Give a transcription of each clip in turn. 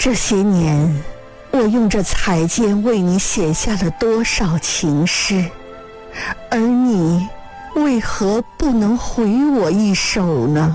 这些年，我用这彩笺为你写下了多少情诗，而你为何不能回我一首呢？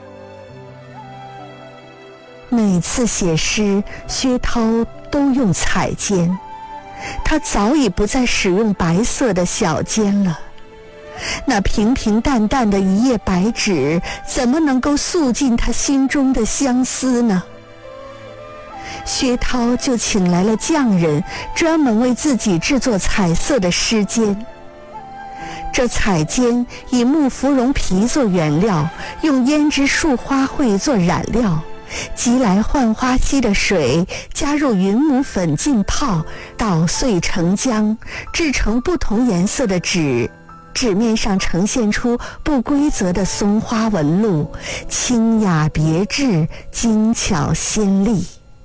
每次写诗，薛涛都用彩笺，他早已不再使用白色的小笺了。那平平淡淡的一页白纸，怎么能够诉尽他心中的相思呢？薛涛就请来了匠人，专门为自己制作彩色的诗笺。这彩笺以木芙蓉皮做原料，用胭脂树花卉做染料，集来浣花溪的水，加入云母粉浸泡，捣碎成浆，制成不同颜色的纸，纸面上呈现出不规则的松花纹路，清雅别致，精巧鲜丽。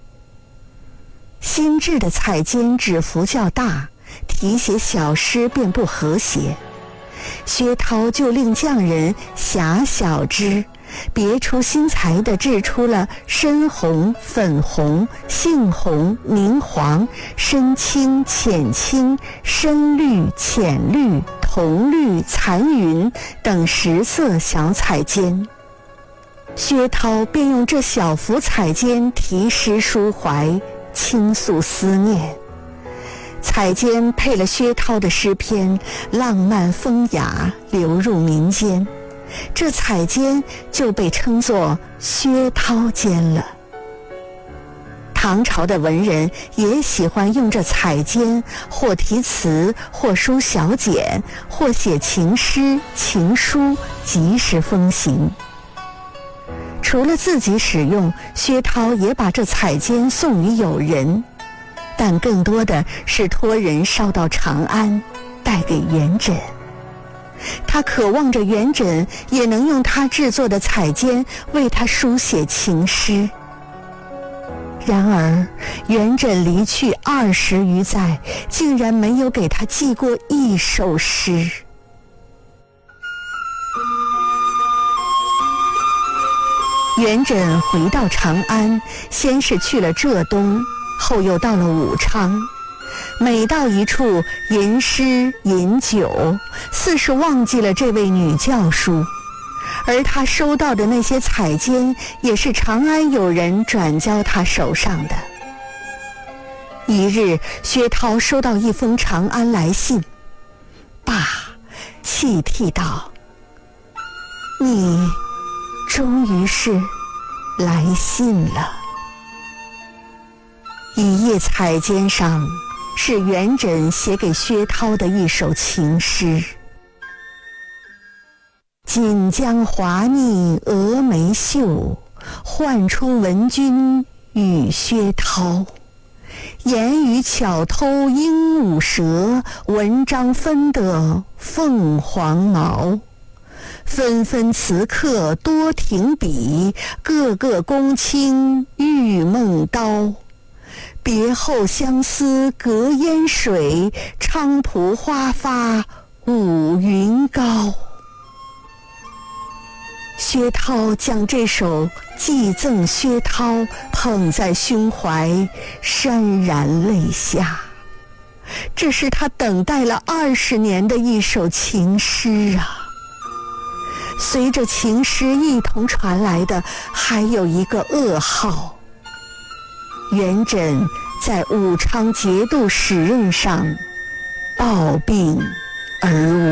新制的彩笺纸幅较大，题写小诗便不和谐，薛涛就令匠人狭小之，别出心裁地制出了深红、粉红、杏红、明黄、深青、浅青、深绿、浅绿、铜绿、残云等10色小彩笺。薛涛便用这小幅彩笺题诗抒怀，倾诉思念。彩笺配了薛涛的诗篇，浪漫风雅，流入民间，这彩笺就被称作薛涛笺了。唐朝的文人也喜欢用这彩笺，或题词，或书小简，或写情诗、情书，极是风行。除了自己使用，薛涛也把这彩笺送与友人，但更多的是托人捎到长安，带给元稹。他渴望着元稹也能用他制作的彩笺为他书写情诗。然而元稹离去20余载，竟然没有给他寄过一首诗。元稹回到长安，先是去了浙东，后又到了武昌，每到一处吟诗饮酒，似是忘记了这位女教书。而他收到的那些彩笺，也是长安友人转交他手上的。一日，薛涛收到一封长安来信，爸泣涕道：“你终于是来信了。”一页彩笺上是元稹写给薛涛的一首情诗：锦江华腻蛾眉秀，唤出闻君与薛涛。言语巧偷鹦鹉舌，文章分得凤凰毛。纷纷词客多停笔，个个公卿玉梦刀。别后相思隔烟水，菖蒲花发五云高。薛涛将这首寄赠薛涛捧在胸怀，潸然泪下。这是他等待了20年的一首情诗啊！随着情诗一同传来的，还有一个噩耗：元稹在武昌节度使任上暴病而亡。